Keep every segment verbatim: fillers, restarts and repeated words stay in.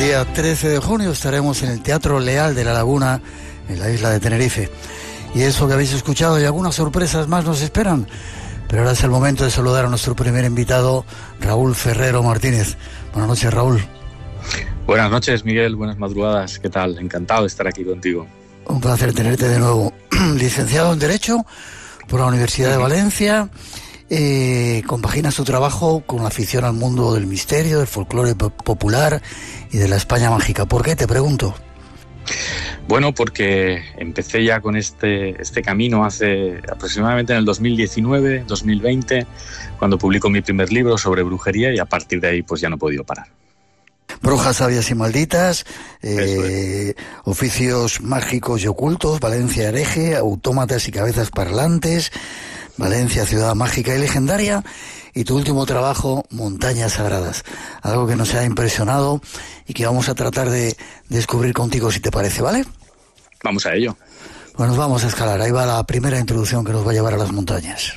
día trece de junio estaremos en el Teatro Leal de La Laguna, en la isla de Tenerife. Y eso que habéis escuchado y algunas sorpresas más nos esperan. Pero ahora es el momento de saludar a nuestro primer invitado, Raúl Ferrero Martínez. Buenas noches, Raúl. Buenas noches, Miguel. Buenas madrugadas. ¿Qué tal? Encantado de estar aquí contigo. Un placer tenerte de nuevo. Licenciado en Derecho por la Universidad de Valencia. Eh, compagina su trabajo con la afición al mundo del misterio, del folclore popular y de la España mágica. ¿Por qué? Te pregunto. Bueno, porque empecé ya con este, este camino hace aproximadamente en el dos mil diecinueve, dos mil veinte, cuando publico mi primer libro sobre brujería, y a partir de ahí pues ya no he podido parar. Brujas sabias y malditas, eh, es. Oficios mágicos y ocultos, Valencia hereje, autómatas y cabezas parlantes, Valencia ciudad mágica y legendaria, y tu último trabajo, Montañas Sagradas. Algo que nos ha impresionado y que vamos a tratar de descubrir contigo, si te parece, ¿vale? Vamos a ello. Pues nos vamos a escalar. Ahí va la primera introducción que nos va a llevar a las montañas.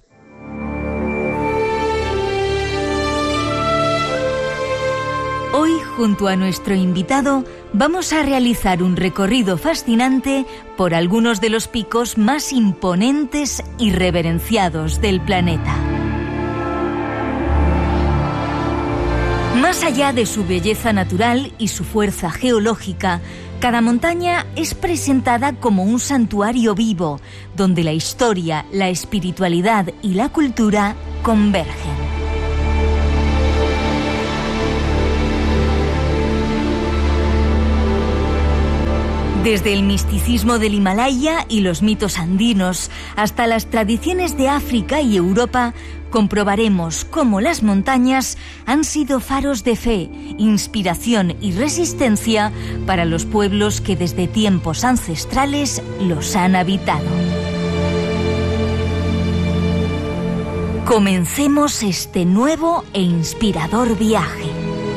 Hoy, junto a nuestro invitado, vamos a realizar un recorrido fascinante por algunos de los picos más imponentes y reverenciados del planeta. Más allá de su belleza natural y su fuerza geológica, cada montaña es presentada como un santuario vivo, donde la historia, la espiritualidad y la cultura convergen. Desde el misticismo del Himalaya y los mitos andinos hasta las tradiciones de África y Europa, comprobaremos cómo las montañas han sido faros de fe, inspiración y resistencia para los pueblos que desde tiempos ancestrales los han habitado. Comencemos este nuevo e inspirador viaje.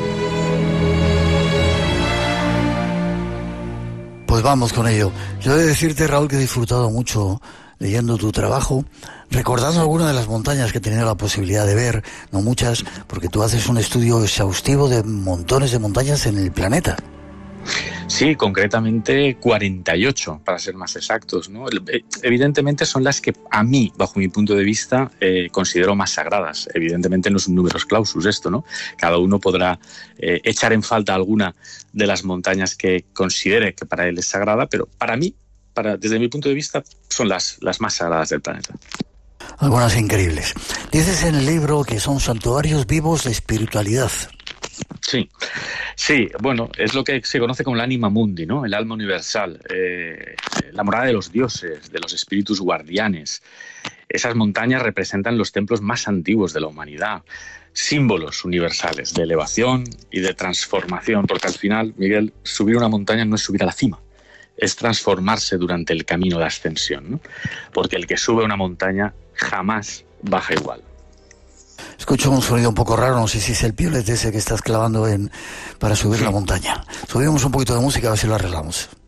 Pues vamos con ello. Yo he de decirte, Raúl, que he disfrutado mucho leyendo tu trabajo, recordando algunas de las montañas que he tenido la posibilidad de ver, no muchas, porque tú haces un estudio exhaustivo de montones de montañas en el planeta. Sí, concretamente cuarenta y ocho, para ser más exactos, ¿no? Evidentemente son las que a mí, bajo mi punto de vista, eh, considero más sagradas. Evidentemente no es un numerus clausus esto, ¿no? Cada uno podrá eh, echar en falta alguna de las montañas que considere que para él es sagrada, pero para mí, para, desde mi punto de vista, son las, las más sagradas del planeta. Algunas increíbles. Dices en el libro que son santuarios vivos de espiritualidad. Sí, sí, bueno, es lo que se conoce como el anima mundi, ¿no? El alma universal, eh, la morada de los dioses, de los espíritus guardianes. Esas montañas representan los templos más antiguos de la humanidad, símbolos universales de elevación y de transformación, porque al final, Miguel, subir una montaña no es subir a la cima, es transformarse durante el camino de ascensión, ¿no? Porque el que sube una montaña jamás baja igual. Escucho un sonido un poco raro, no sé si es el piolet ese que estás clavando en para subir sí. la montaña. Subimos un poquito de música a ver si lo arreglamos.